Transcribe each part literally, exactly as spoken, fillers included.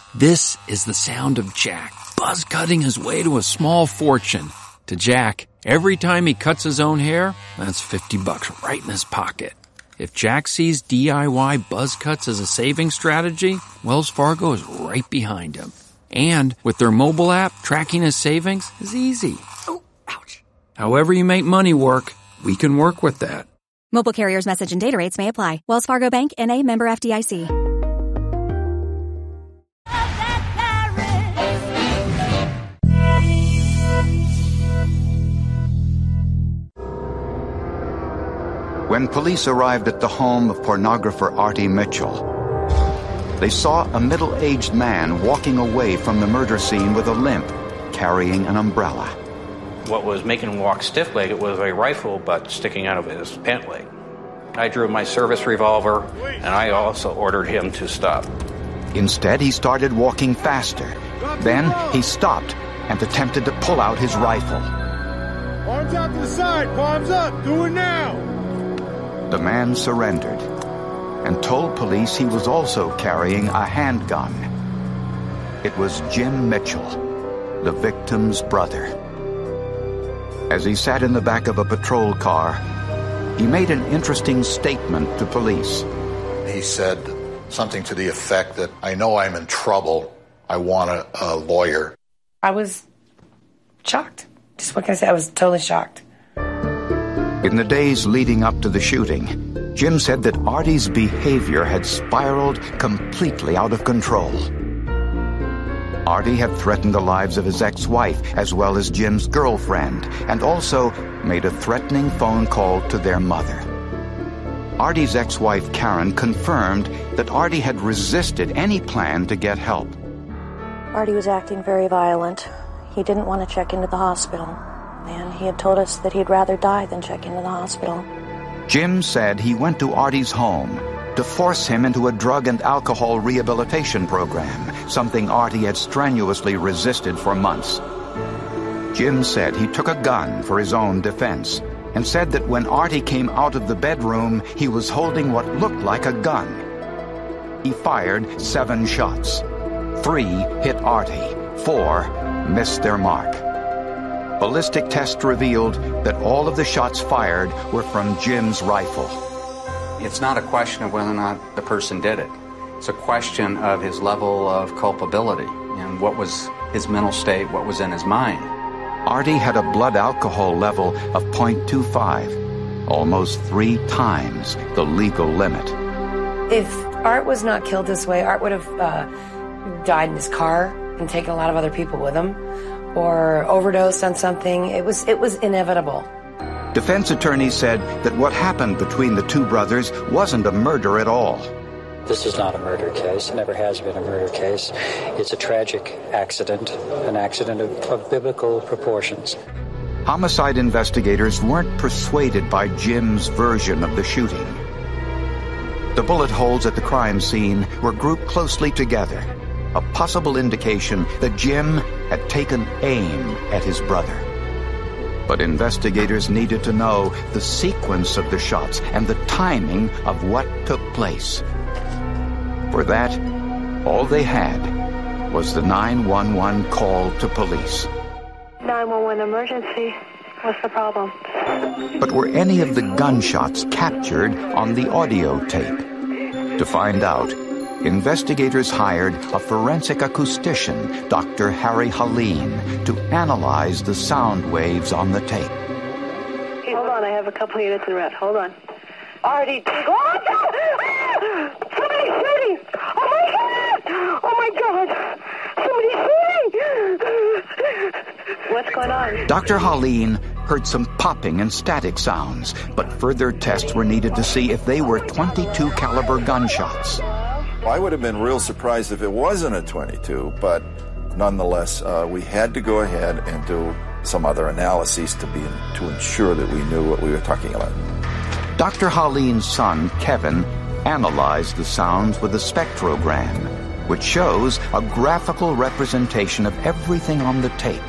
This is the sound of Jack, buzz cutting his way to a small fortune. To Jack, every time he cuts his own hair, that's fifty bucks right in his pocket. If Jack sees D I Y buzz cuts as a saving strategy, Wells Fargo is right behind him. And with their mobile app, tracking his savings is easy. Oh, ouch. However you make money work, we can work with that. Mobile carriers' message and data rates may apply. Wells Fargo Bank, N A, member F D I C. When police arrived at the home of pornographer Artie Mitchell, they saw a middle-aged man walking away from the murder scene with a limp, carrying an umbrella. What was making him walk stiff-legged was a rifle butt sticking out of his pant leg. I drew my service revolver, and I also ordered him to stop. Instead, he started walking faster. Then he stopped and attempted to pull out his rifle. Arms out to the side, palms up, do it now! The man surrendered and told police he was also carrying a handgun. It was Jim Mitchell, the victim's brother. As he sat in the back of a patrol car, he made an interesting statement to police. He said something to the effect that, I know I'm in trouble, I want a, a lawyer. I was shocked. Just what can I say? I was totally shocked. In the days leading up to the shooting, Jim said that Artie's behavior had spiraled completely out of control. Artie had threatened the lives of his ex-wife as well as Jim's girlfriend, and also made a threatening phone call to their mother. Artie's ex-wife Karen confirmed that Artie had resisted any plan to get help. Artie was acting very violent. He didn't want to check into the hospital. And he had told us that he'd rather die than check into the hospital. Jim said he went to Artie's home to force him into a drug and alcohol rehabilitation program, something Artie had strenuously resisted for months. Jim said he took a gun for his own defense and said that when Artie came out of the bedroom, he was holding what looked like a gun. He fired seven shots. Three hit Artie. Four missed their mark. Ballistic tests revealed that all of the shots fired were from Jim's rifle. It's not a question of whether or not the person did it. It's a question of his level of culpability and what was his mental state, what was in his mind. Artie had a blood alcohol level of zero point two five, almost three times the legal limit. If Art was not killed this way, Art would have uh, died in his car and taken a lot of other people with him, or overdosed on something. It was it was inevitable. Defense attorneys said that what happened between the two brothers wasn't a murder at all. This is not a murder case. It never has been a murder case. It's a tragic accident, an accident of, of biblical proportions. Homicide investigators weren't persuaded by Jim's version of the shooting. The bullet holes at the crime scene were grouped closely together, a possible indication that Jim had taken aim at his brother. But investigators needed to know the sequence of the shots and the timing of what took place. For that, all they had was the nine one one call to police. nine one one emergency. What's the problem? But were any of the gunshots captured on the audio tape? To find out, investigators hired a forensic acoustician, Doctor Harry Haleen, to analyze the sound waves on the tape. Hey, hold on, I have a couple units in red. Hold on. Artie, take off! Ah! Somebody's shooting! Oh my God! Oh my God! Somebody's shooting! What's going on? Doctor Haleen heard some popping and static sounds, but further tests were needed to see if they were twenty-two caliber gunshots. I would have been real surprised if it wasn't a twenty-two, but nonetheless, uh, we had to go ahead and do some other analyses to be to ensure that we knew what we were talking about. Doctor Haleen's son, Kevin, analyzed the sounds with a spectrogram, which shows a graphical representation of everything on the tape.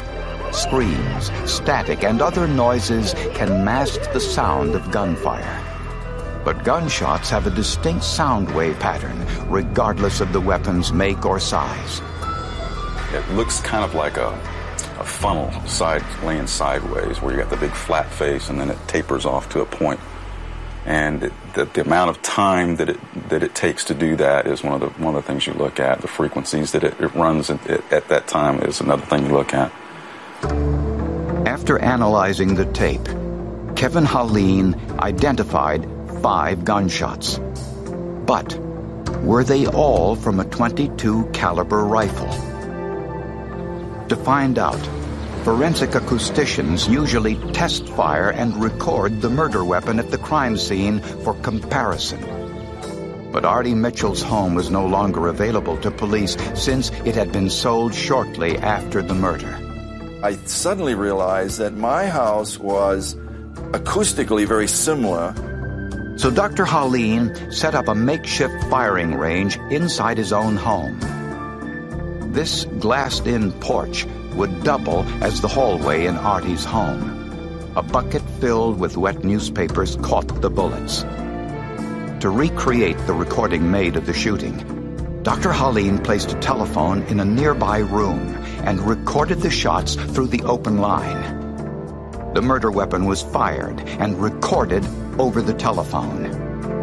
Screams, static, and other noises can mask the sound of gunfire. But gunshots have a distinct sound wave pattern, regardless of the weapon's make or size. It looks kind of like a, a funnel side laying sideways, where you got the big flat face and then it tapers off to a point. And it, the, the amount of time that it that it takes to do that is one of the one of the things you look at. The frequencies that it, it runs at, at that time is another thing you look at. After analyzing the tape, Kevin Haleen identified five gunshots. But were they all from a twenty-two caliber rifle? To find out, forensic acousticians usually test fire and record the murder weapon at the crime scene for comparison. But Artie Mitchell's home was no longer available to police since it had been sold shortly after the murder. I suddenly realized that my house was acoustically very similar. So Doctor Haleen set up a makeshift firing range inside his own home. This glassed-in porch would double as the hallway in Artie's home. A bucket filled with wet newspapers caught the bullets. To recreate the recording made of the shooting, Doctor Haleen placed a telephone in a nearby room and recorded the shots through the open line. The murder weapon was fired and recorded over the telephone.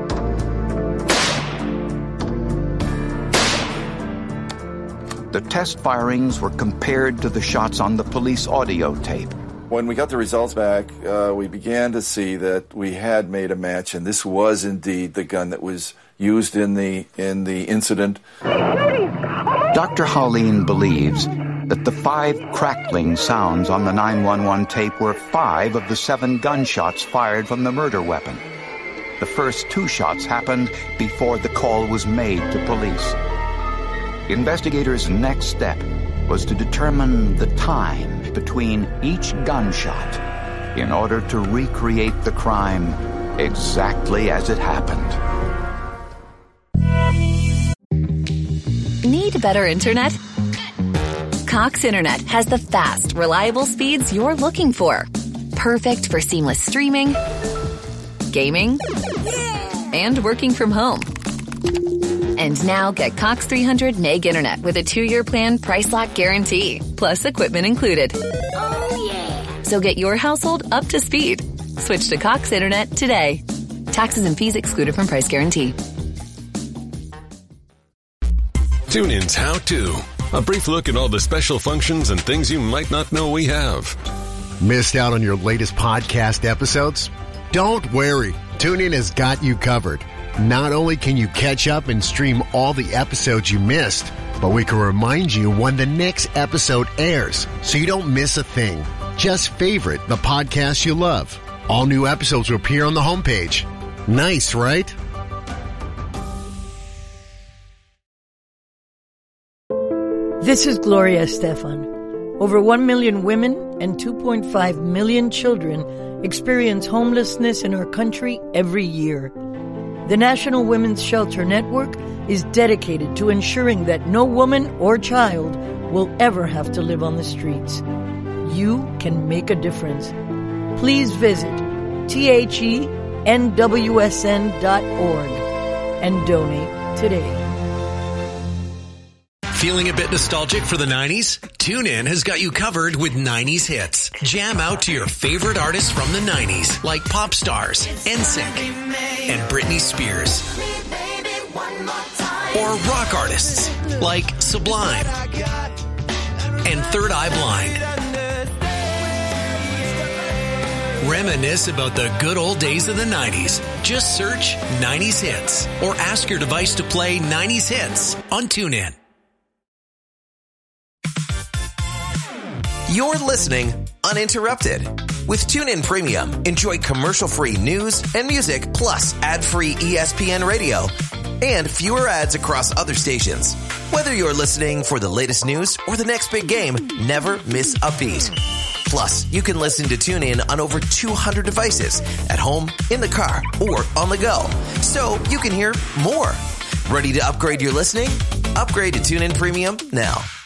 The test firings were compared to the shots on the police audio tape. When we got the results back, uh, we began to see that we had made a match, and this was indeed the gun that was used in the in the incident. Doctor Haleen believes that the five crackling sounds on the nine one one tape were five of the seven gunshots fired from the murder weapon. The first two shots happened before the call was made to police. Investigators' next step was to determine the time between each gunshot in order to recreate the crime exactly as it happened. Need better internet? Cox Internet has the fast, reliable speeds you're looking for. Perfect for seamless streaming, gaming, and working from home. And now get Cox three hundred meg internet with a two-year plan price lock guarantee, plus equipment included. Oh, yeah. So get your household up to speed. Switch to Cox Internet today. Taxes and fees excluded from price guarantee. TuneIn's How To. A brief look at all the special functions and things you might not know we have. Missed out on your latest podcast episodes? Don't worry. TuneIn has got you covered. Not only can you catch up and stream all the episodes you missed, but we can remind you when the next episode airs so you don't miss a thing. Just favorite the podcast you love. All new episodes will appear on the homepage. Nice, right? This is Gloria Estefan. Over one million women and two point five million children experience homelessness in our country every year. The National Women's Shelter Network is dedicated to ensuring that no woman or child will ever have to live on the streets. You can make a difference. Please visit T H E N W S N dot org and donate today. Feeling a bit nostalgic for the nineties? TuneIn has got you covered with nineties hits. Jam out to your favorite artists from the nineties, like Pop Stars, N Sync, and Britney Spears. Or rock artists, like Sublime and Third Eye Blind. Reminisce about the good old days of the nineties. Just search nineties hits or ask your device to play nineties hits on TuneIn. You're listening uninterrupted. With TuneIn Premium, enjoy commercial-free news and music, plus ad-free E S P N radio, and fewer ads across other stations. Whether you're listening for the latest news or the next big game, never miss a beat. Plus, you can listen to TuneIn on over two hundred devices, at home, in the car, or on the go. So you can hear more. Ready to upgrade your listening? Upgrade to TuneIn Premium now.